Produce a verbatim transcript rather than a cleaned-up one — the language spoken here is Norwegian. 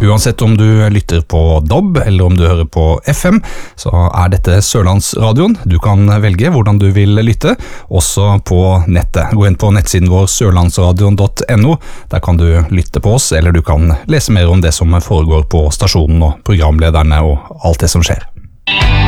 Uansett om du lytter på D A B eller om du hører på F M, så er dette Sørlandsradioen. Du kan velge hvordan du vil lytte, også på nettet. Gå inn på nettsiden vår sørlandsradion punktum no, der kan du lytte på oss, eller du kan lese mer om det som foregår på stasjonen og programlederne og alt det som skjer.